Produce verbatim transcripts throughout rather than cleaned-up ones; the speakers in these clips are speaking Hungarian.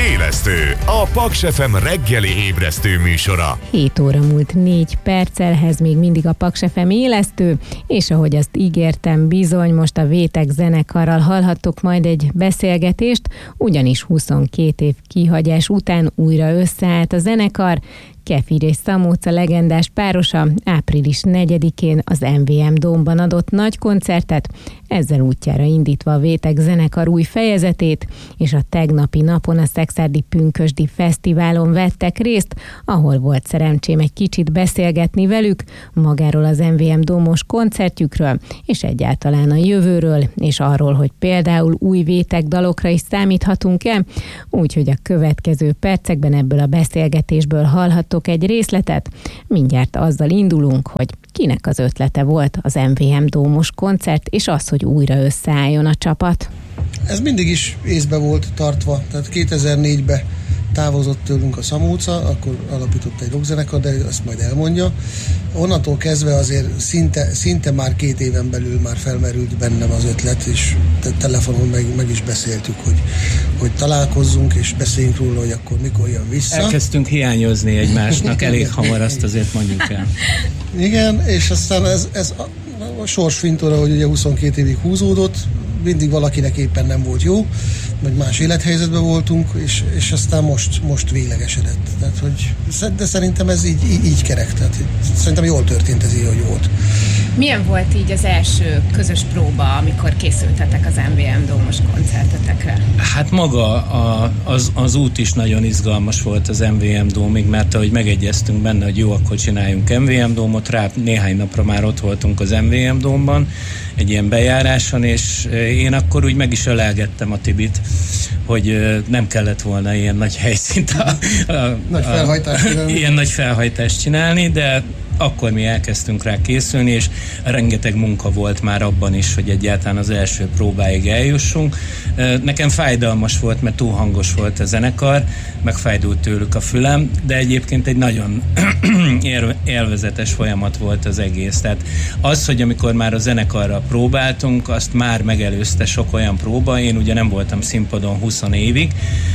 Élesztő, a Paks ef em reggeli ébresztő műsora. hét óra múlt négy percelhez még mindig a Paks ef em élesztő, és ahogy azt ígértem, bizony most a Vétek zenekarral hallhattok majd egy beszélgetést, ugyanis huszonkét év kihagyás után újra összeállt a zenekar. Kefir és Szamóca legendás párosa április negyedikén az em vé em Dómban adott nagy koncertet, ezzel útjára indítva a Vétek zenekar új fejezetét, és a tegnapi napon a Szekszárdi Pünkösdi Fesztiválon vettek részt, ahol volt szerencsém egy kicsit beszélgetni velük magáról az em vé em Dómos koncertjükről, és egyáltalán a jövőről, és arról, hogy például új Vétek dalokra is számíthatunk-e, úgyhogy a következő percekben ebből a beszélgetésből hallhatunk egy részletet. Mindjárt azzal indulunk, hogy kinek az ötlete volt az em vé em Dómos koncert, és az, hogy újra összeálljon a csapat. Ez mindig is észbe volt tartva, tehát kétezer-négyben távozott tőlünk a Szamóca, akkor alapított egy rockzenekar, de azt majd elmondja. Onnantól kezdve azért szinte, szinte már két éven belül már felmerült bennem az ötlet, és telefonon meg, meg is beszéltük, hogy, hogy találkozzunk, és beszéljünk róla, hogy akkor mikor jön vissza. Elkezdtünk hiányozni egymásnak, elég hamar, azt azért mondjuk el. Igen, és aztán ez, ez a, a sorsfintóra, hogy ugye huszonkét évig húzódott, mindig valakinek éppen nem volt jó, vagy más élethelyzetben voltunk, és, és aztán most, most véglegesedett. Tehát, hogy, de szerintem ez így, így, így kerek, tehát szerintem jól történt ez így, hogy volt. Milyen volt így az első közös próba, amikor készültetek az em vé em Dómos koncertetekre? Hát maga a, az, az út is nagyon izgalmas volt az em vé em Dómig, mert ahogy megegyeztünk benne, hogy jó, akkor csináljunk em vé em Dómot, rá néhány napra már ott voltunk az em vé em Dómban, egy ilyen bejáráson, és én akkor úgy meg is ölelgettem a Tibit, hogy nem kellett volna ilyen nagy helyszínt a, a, nagy felhajtást a, ilyen nagy felhajtást csinálni, de akkor mi elkezdtünk rá készülni, és rengeteg munka volt már abban is, hogy egyáltalán az első próbáig eljussunk. Nekem fájdalmas volt, mert túl hangos volt a zenekar, meg fájdult tőlük a fülem, de egyébként egy nagyon élvezetes folyamat volt az egész. Tehát az, hogy amikor már a zenekarral próbáltunk, azt már megelőzte sok olyan próba. Én ugye nem voltam színpadon húsz évig,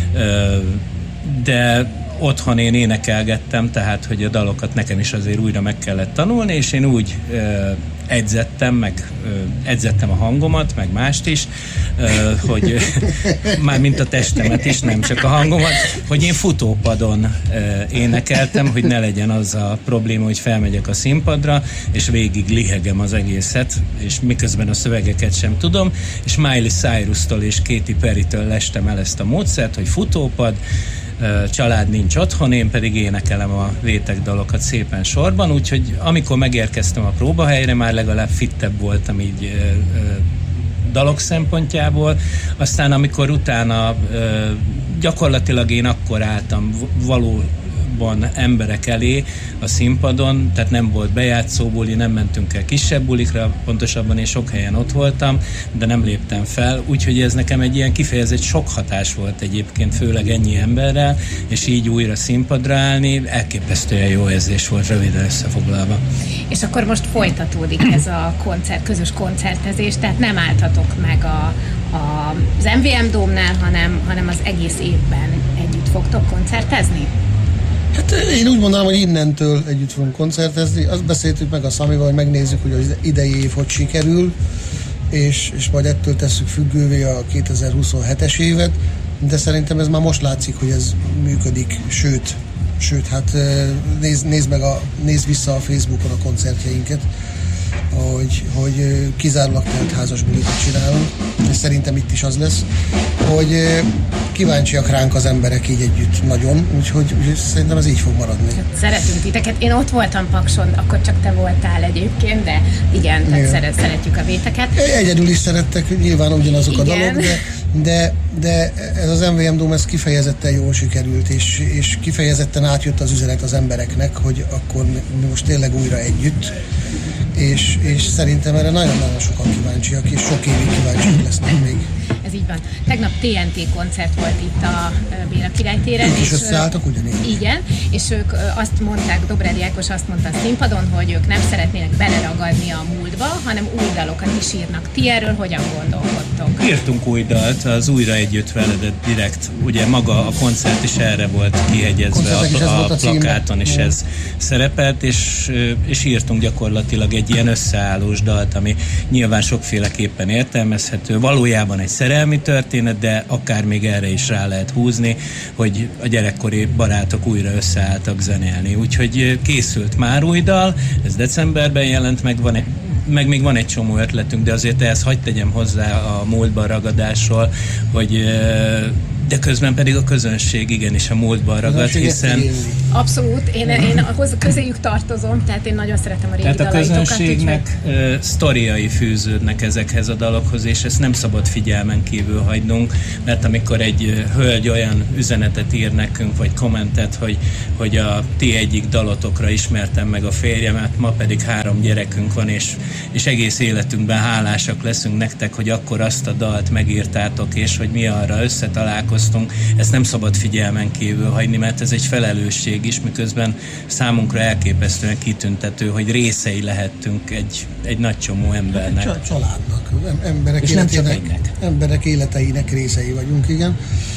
de otthon én énekelgettem, tehát hogy a dalokat nekem is azért újra meg kellett tanulni, és én úgy ö, edzettem, meg ö, edzettem a hangomat, meg mást is, ö, hogy már mint a testemet is, nem csak a hangomat, hogy én futópadon ö, énekeltem, hogy ne legyen az a probléma, hogy felmegyek a színpadra, és végig lihegem az egészet, és miközben a szövegeket sem tudom, és Miley Cyrus-tól és Katy Perry-től lestem el ezt a módszert, hogy futópad, család nincs otthon, én pedig énekelem a Vétek dalokat szépen sorban, úgyhogy amikor megérkeztem a próbahelyre, már legalább fittebb voltam így ö, ö, dalok szempontjából. Aztán amikor utána ö, gyakorlatilag én akkor álltam való emberek elé a színpadon, tehát nem volt bejátszó buli, nem mentünk el kisebb bulikra, pontosabban én sok helyen ott voltam, de nem léptem fel, úgyhogy ez nekem egy ilyen kifejezett sok hatás volt egyébként, főleg ennyi emberrel, és így újra színpadra állni, elképesztően jó érzés volt, röviden összefoglalva. És akkor most folytatódik ez a koncert, közös koncertezés, tehát nem álltatok meg a, a, az em vé em Dómnál, hanem, hanem az egész évben együtt fogtok koncertezni? Hát én úgy mondanám, hogy innentől együtt fogunk koncertezni. Azt beszéltük meg a Szamival, hogy megnézzük, hogy az idei év hogy sikerül, és, és majd ettől tesszük függővé a kétezer-huszonhetes évet, de szerintem ez már most látszik, hogy ez működik, sőt, sőt hát nézd, nézd, meg a, nézd vissza a Facebookon a koncertjeinket, hogy, hogy kizárólag teltházas bulikat csinálunk, és szerintem itt is az lesz, hogy kíváncsiak ránk az emberek így együtt nagyon, úgyhogy, úgyhogy szerintem ez így fog maradni. Szeretünk titeket. Én ott voltam Pakson, akkor csak te voltál egyébként, de igen, tehát igen. Szeret, szeretjük a Véteket. Egyedül is szerettek, nyilván ugyanazok igen. a dalok, de, de, de ez az em vé em Dóm ez kifejezetten jól sikerült, és, és kifejezetten átjött az üzenet az embereknek, hogy akkor mi most tényleg újra együtt, és, és szerintem erre nagyon-nagyon sokan kíváncsiak, és sok évig kíváncsiak lesznek még. Ez így van. Tegnap té en té koncert volt itt a Béla Királytéren. És összeálltak ugyanígy. Igen, és ők azt mondták, Dobrev Ákos azt mondta a színpadon, hogy ők nem szeretnének beleragadni a múltba, hanem új dalokat is írnak. Ti erről hogyan gondolkodtok? Írtunk új dalt, az Újra együtt veled direkt, ugye maga a koncert is erre volt kihegyezve, a, a, a plakáton is ez szerepelt, és, és írtunk gyakorlatilag egy ilyen összeállós dalt, ami nyilván sokféleképpen értelmezhető. Valójában egy szerelmi történet, de akár még erre is rá lehet húzni, hogy a gyerekkori barátok újra összeálltak zenélni. Úgyhogy készült már új dal, ez decemberben jelent meg, van egy meg még van egy csomó ötletünk, de azért ehhez hadd tegyem hozzá a múltban ragadásról, hogy de közben pedig a közönség igenis a múltban ragad, hiszen... Abszolút, én, én ahhoz közéjük tartozom, tehát én nagyon szeretem a régi tehát a dalaitokat. közönségnek uh, sztoriai fűződnek ezekhez a dalokhoz, és ezt nem szabad figyelmen kívül hagynunk, mert amikor egy uh, hölgy olyan üzenetet ír nekünk, vagy kommentet, hogy, hogy a ti egyik dalotokra ismertem meg a férjemet, ma pedig három gyerekünk van, és, és egész életünkben hálásak leszünk nektek, hogy akkor azt a dalt megírtátok, és hogy mi arra összetalálkoztunk. Ezt nem szabad figyelmen kívül hagyni, mert ez egy felelősség is, miközben számunkra elképesztően kitüntető, hogy részei lehettünk egy, egy nagy csomó embernek. Családnak, emberek, és életének, emberek életeinek részei vagyunk, igen.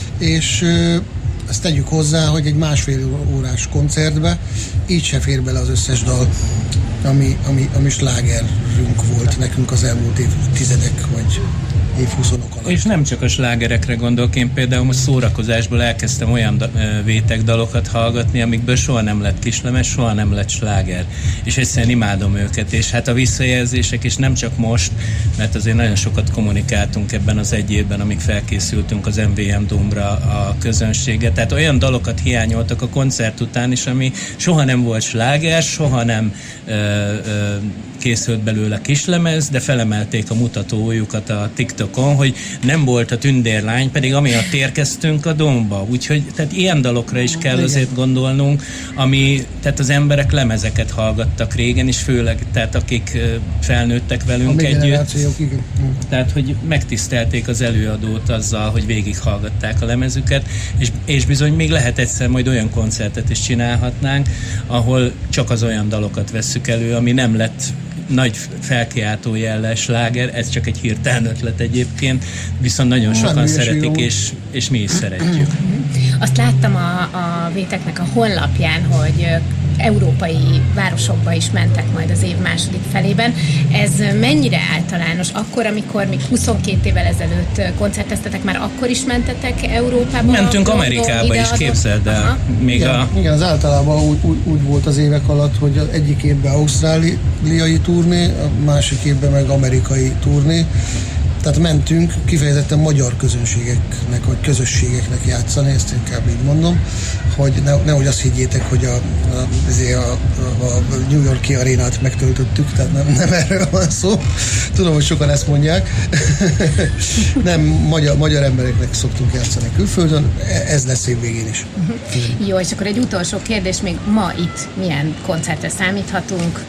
És ezt tegyük hozzá, hogy egy másfél órás koncertbe így se fér bele az összes dal, ami, ami, ami slágerünk volt nekünk az elmúlt évtizedek, vagy évhuszonok alatt. És nem csak a slágerekre gondolok, én például most szórakozásból elkezdtem olyan da- vétek dalokat hallgatni, amikből soha nem lett kislemez, soha nem lett sláger. És egyszerűen imádom őket, és hát a visszajelzések, és nem csak most, mert azért nagyon sokat kommunikáltunk ebben az egy évben, amíg felkészültünk az em vé em Dome-ra a közönséget. Tehát olyan dalokat hiányoltak a koncert után is, ami soha nem volt sláger, soha nem ö, ö, készült belőle kislemez, de felemelték a mutatójukat a TikTokon, hogy nem volt a tündérlány, pedig amiatt érkeztünk a Dome-ba. Úgyhogy tehát ilyen dalokra is kell igen. azért gondolnunk, ami, tehát az emberek lemezeket hallgattak régen, és főleg, tehát akik felnőttek velünk együtt. Igen. Tehát, hogy megtisztelték az előadót azzal, hogy végighallgatták a lemezüket, és, és bizony még lehet egyszer majd olyan koncertet is csinálhatnánk, ahol csak az olyan dalokat vesszük elő, ami nem lett nagy felkiáltó jellel sláger, ez csak egy hirtelen ötlet egyébként, viszont nagyon sokan nem szeretik, és, és mi is szeretjük. Azt láttam a, a Véteknek a honlapján, hogy európai városokba is mentek majd az év második felében. Ez mennyire általános? Akkor, amikor még huszonkét évvel ezelőtt koncerteztetek, már akkor is mentetek Európába? Mentünk Amerikába is, képzeld el. Még igen, a... igen, az általában úgy, úgy, úgy volt az évek alatt, hogy az egyik évben ausztráliai turné, a másik évben meg amerikai turné. Tehát mentünk kifejezetten magyar közönségeknek, vagy közösségeknek játszani, ezt inkább így mondom, hogy ne, nehogy azt higgyétek, hogy a, a, a, a New York-i arénát megtöltöttük, tehát nem, nem erről van szó. Tudom, hogy sokan ezt mondják. Nem, magyar, magyar embereknek szoktunk játszani külföldön, ez lesz év végén is. Uh-huh. Jó, és akkor egy utolsó kérdés, még ma itt milyen koncertre számíthatunk?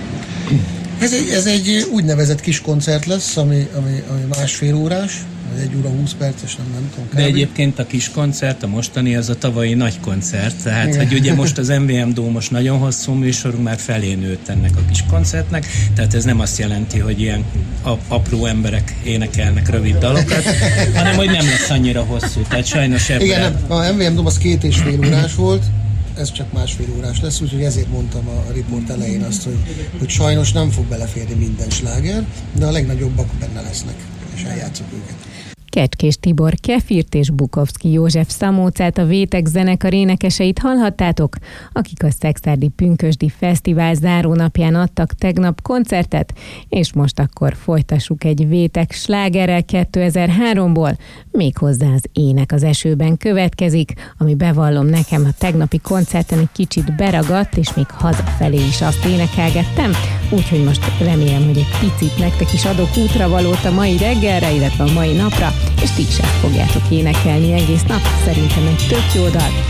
Ez egy, ez egy úgynevezett kis koncert lesz, ami, ami, ami másfél órás, vagy egy óra húsz perces, nem, nem tudom. De egyébként a kis koncert, a mostani, az a tavalyi nagy koncert, tehát igen. Hogy ugye most az em vé em Dome most nagyon hosszú műsorunk, már felé nőtt ennek a kis koncertnek, tehát ez nem azt jelenti, hogy ilyen apró emberek énekelnek rövid dalokat, hanem hogy nem lesz annyira hosszú, tehát sajnos ebben... Igen, nem, a em vé em Dome az két és fél órás volt, ez csak másfél órás lesz, úgyhogy ezért mondtam a riport elején azt, hogy, hogy sajnos nem fog beleférni minden sláger, de a legnagyobbak benne lesznek, és eljátszok őket. Kecskés Tibor Kefirt és Bukovszki József Szamócát, a Vétek zenekar énekeseit hallhattátok, akik a Szekszárdi Pünkösdi Fesztivál zárónapján adtak tegnap koncertet, és most akkor folytassuk egy Vétek slágerrel kétezer-háromból, méghozzá az Ének az esőben következik, ami bevallom nekem a tegnapi koncerten egy kicsit beragadt, és még hazafelé is azt énekelgettem, úgyhogy most remélem, hogy egy picit nektek is adok útravalót a mai reggelre, illetve a mai napra, és ti is ezt fogjátok énekelni egész nap. Szerintem egy tök jó dal.